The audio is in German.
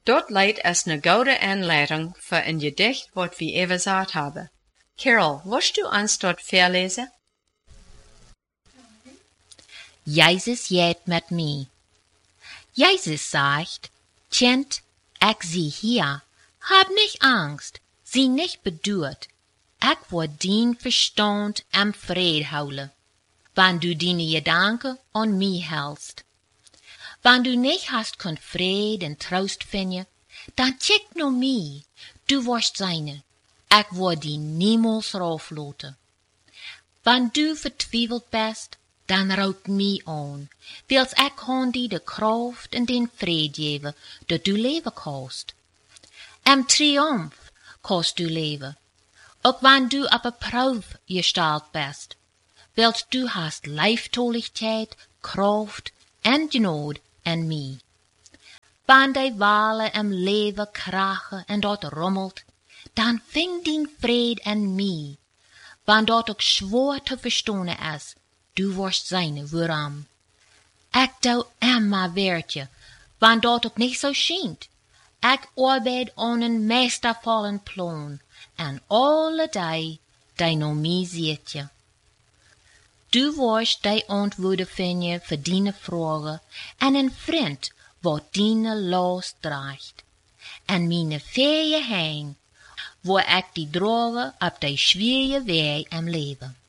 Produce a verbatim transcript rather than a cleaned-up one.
Dort leidt es ne gute Anleitung für ein Gedicht, wat wir eben gesagt haben. Carol, wirst du uns dort verlesen? Jezus jet met mij. Jezus sagt, Kind, ich zie hier, hab nicht Angst, sie nicht bedürt. Ich word dien Verstand am Fried houden, wann du deine Gedanken an mich hältst. Wann du nicht hast kon Fried und Trost finden, dann check no mich, du wirst seine, ich word die niemals raufloten. Wann du vertwiebelt bist, dan raut mij aan, wils ik kan die de kracht en den vrede geven, dat du leven kost. Am triomf kost du leven, ook wann du op een proef gesteld bist, wils du hast lieftoligheid, kracht en genade en mij. Wann die walen im leven krachen en dat rommelt, dan ving die vrede en mij, wann dat ook schwer te verstonen is, du wirst seine woran. Ik doe immer weertje, wann dat ook nicht so schijnt. Ik arbeid aan een meestervollen plan, en alle die, die no mij ziet je. Du wirst die antwoorden vinden voor die vragen, en een vriend wat die last draagt. En mijn veeën heen, waar ik die dragen op die schwierige weg im leven.